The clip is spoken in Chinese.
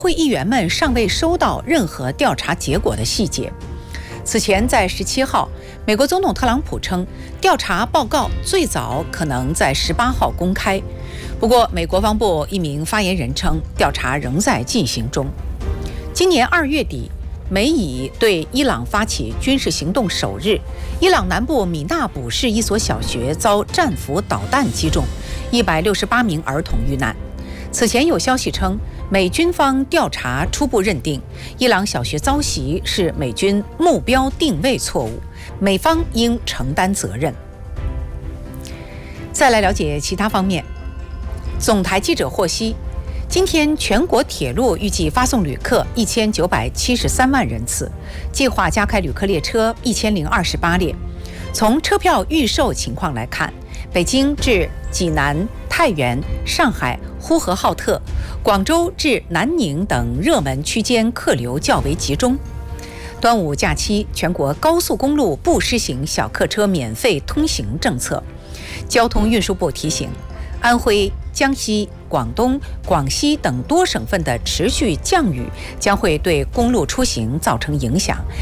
会议员们尚未收到任何调查结果的细节。此前，在17号，美国总统特朗普称，调查报告最早可能在18号公开。不过，美国国防部一名发言人称，调查仍在进行中。今年2月底，美以对伊朗发起军事行动首日，伊朗南部米纳卜市一所小学遭战斧导弹击中，168名儿童遇难。此前有消息称，美军方调查初步认定，伊朗小学遭袭是美军目标定位错误，美方应承担责任。再来了解其他方面，总台记者获悉，今天全国铁路预计发送旅客1973万人次，计划加开旅客列车1028列。从车票预售情况来看，北京至济南、太原、上海、呼和浩特、广州至南宁等热门区间客流较为集中。端午假期，全国高速公路不施行小客车免费通行政策。交通运输部提醒，安徽、江西、广东、广西等多省份的持续降雨将会对公路出行造成影响，